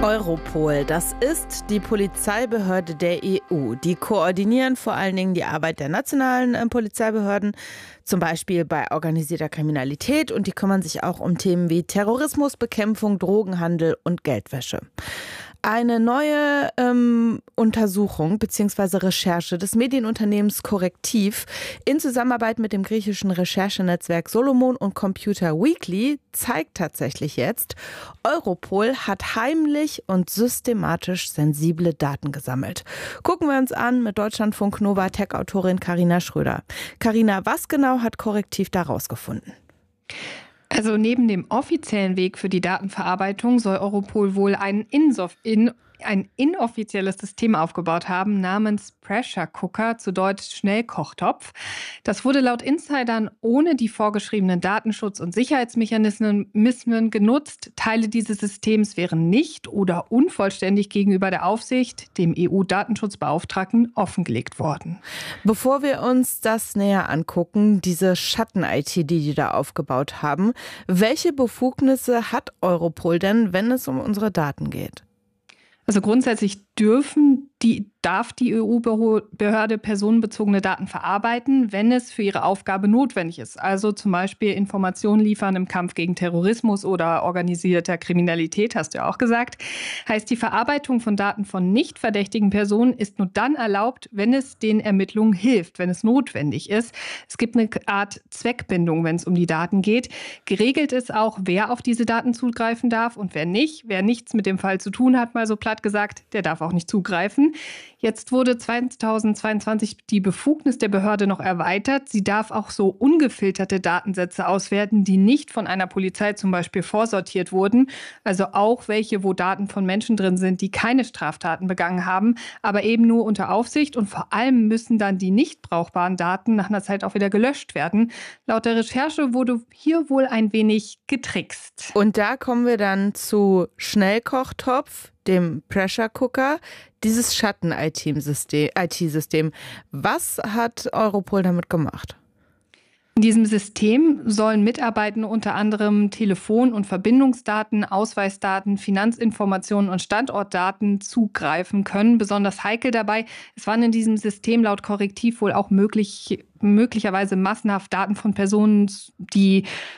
Europol, das ist die Polizeibehörde der EU. Die koordinieren vor allen Dingen die Arbeit der nationalen Polizeibehörden, zum Beispiel bei organisierter Kriminalität, und die kümmern sich auch um Themen wie Terrorismusbekämpfung, Drogenhandel und Geldwäsche. Eine neue Untersuchung bzw. Recherche des Medienunternehmens Correctiv in Zusammenarbeit mit dem griechischen Recherchenetzwerk Solomon und Computer Weekly zeigt tatsächlich jetzt, Europol hat heimlich und systematisch sensible Daten gesammelt. Gucken wir uns an mit Deutschlandfunk Nova Tech-Autorin Carina Schröder. Carina, was genau hat Correctiv da rausgefunden? Also neben dem offiziellen Weg für die Datenverarbeitung soll Europol wohl ein inoffizielles System aufgebaut haben namens Pressure Cooker, zu Deutsch Schnellkochtopf. Das wurde laut Insidern ohne die vorgeschriebenen Datenschutz- und Sicherheitsmechanismen genutzt. Teile dieses Systems wären nicht oder unvollständig gegenüber der Aufsicht, dem EU-Datenschutzbeauftragten, offengelegt worden. Bevor wir uns das näher angucken, diese Schatten-IT, die da aufgebaut haben, welche Befugnisse hat Europol denn, wenn es um unsere Daten geht? Also grundsätzlich darf die EU-Behörde personenbezogene Daten verarbeiten, wenn es für ihre Aufgabe notwendig ist. Also zum Beispiel Informationen liefern im Kampf gegen Terrorismus oder organisierter Kriminalität, hast du ja auch gesagt. Heißt, die Verarbeitung von Daten von nicht verdächtigen Personen ist nur dann erlaubt, wenn es den Ermittlungen hilft, wenn es notwendig ist. Es gibt eine Art Zweckbindung, wenn es um die Daten geht. Geregelt ist auch, wer auf diese Daten zugreifen darf und wer nicht. Wer nichts mit dem Fall zu tun hat, mal so platt gesagt, der darf auch nicht zugreifen. Jetzt wurde 2022 die Befugnis der Behörde noch erweitert. Sie darf auch so ungefilterte Datensätze auswerten, die nicht von einer Polizei zum Beispiel vorsortiert wurden. Also auch welche, wo Daten von Menschen drin sind, die keine Straftaten begangen haben, aber eben nur unter Aufsicht. Und vor allem müssen dann die nicht brauchbaren Daten nach einer Zeit auch wieder gelöscht werden. Laut der Recherche wurde hier wohl ein wenig getrickst. Und da kommen wir dann zu Schnellkochtopf, dem Pressure Cooker, dieses Schatten-IT-System. Was hat Europol damit gemacht? In diesem System sollen Mitarbeitende unter anderem Telefon- und Verbindungsdaten, Ausweisdaten, Finanzinformationen und Standortdaten zugreifen können. Besonders heikel dabei, es waren in diesem System laut Correctiv wohl auch möglicherweise massenhaft Daten von Personen, die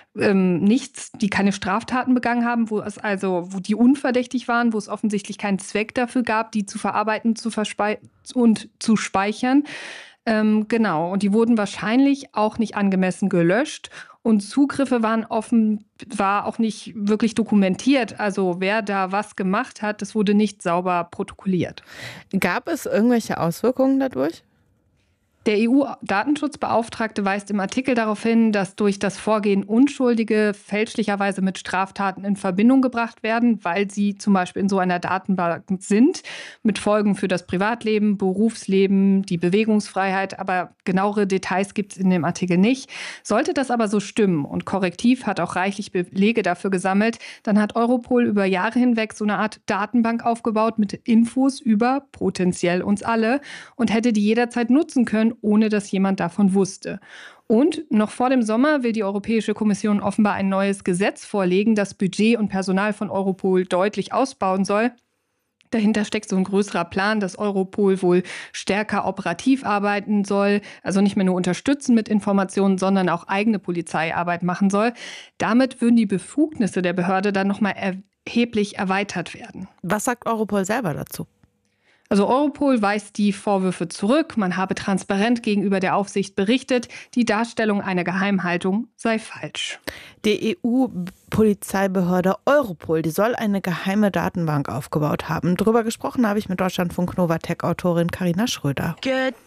die keine Straftaten begangen haben, wo die unverdächtig waren, wo es offensichtlich keinen Zweck dafür gab, die zu verarbeiten und zu speichern. Genau, und die wurden wahrscheinlich auch nicht angemessen gelöscht. Und Zugriffe war auch nicht wirklich dokumentiert. Also wer da was gemacht hat, das wurde nicht sauber protokolliert. Gab es irgendwelche Auswirkungen dadurch? Der EU-Datenschutzbeauftragte weist im Artikel darauf hin, dass durch das Vorgehen Unschuldige fälschlicherweise mit Straftaten in Verbindung gebracht werden, weil sie zum Beispiel in so einer Datenbank sind, mit Folgen für das Privatleben, Berufsleben, die Bewegungsfreiheit. Aber genauere Details gibt es in dem Artikel nicht. Sollte das aber so stimmen, und Correctiv hat auch reichlich Belege dafür gesammelt, dann hat Europol über Jahre hinweg so eine Art Datenbank aufgebaut mit Infos über potenziell uns alle und hätte die jederzeit nutzen können, ohne dass jemand davon wusste. Und noch vor dem Sommer will die Europäische Kommission offenbar ein neues Gesetz vorlegen, das Budget und Personal von Europol deutlich ausbauen soll. Dahinter steckt so ein größerer Plan, dass Europol wohl stärker operativ arbeiten soll, also nicht mehr nur unterstützen mit Informationen, sondern auch eigene Polizeiarbeit machen soll. Damit würden die Befugnisse der Behörde dann nochmal erheblich erweitert werden. Was sagt Europol selber dazu? Also Europol weist die Vorwürfe zurück, man habe transparent gegenüber der Aufsicht berichtet, die Darstellung einer Geheimhaltung sei falsch. Die EU-Polizeibehörde Europol, die soll eine geheime Datenbank aufgebaut haben. Darüber gesprochen habe ich mit Deutschlandfunk Nova Tech-Autorin Carina Schröder. Good